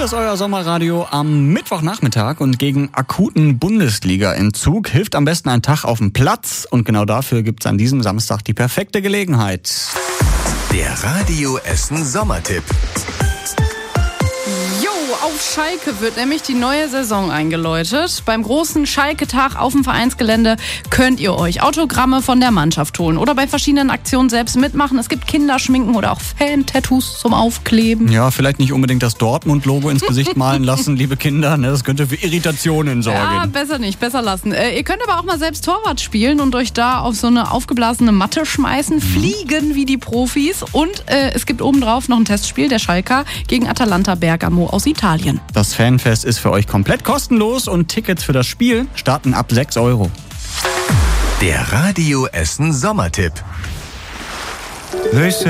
Hier ist euer Sommerradio am Mittwochnachmittag und gegen akuten Bundesliga-Entzug hilft am besten ein Tag auf dem Platz und genau dafür gibt's an diesem Samstag die perfekte Gelegenheit. Der Radio Essen Sommertipp. Auf Schalke wird nämlich die neue Saison eingeläutet. Beim großen Schalke-Tag auf dem Vereinsgelände könnt ihr euch Autogramme von der Mannschaft holen oder bei verschiedenen Aktionen selbst mitmachen. Es gibt Kinderschminken oder auch Fan-Tattoos zum Aufkleben. Ja, vielleicht nicht unbedingt das Dortmund-Logo ins Gesicht malen lassen, liebe Kinder. Das könnte für Irritationen sorgen. Ja, besser nicht, besser lassen. Ihr könnt aber auch mal selbst Torwart spielen und euch da auf so eine aufgeblasene Matte schmeißen, fliegen wie die Profis. Und es gibt obendrauf noch ein Testspiel der Schalker gegen Atalanta Bergamo aus Italien. Das Fanfest ist für euch komplett kostenlos und Tickets für das Spiel starten ab 6 €. Der Radio Essen Sommertipp.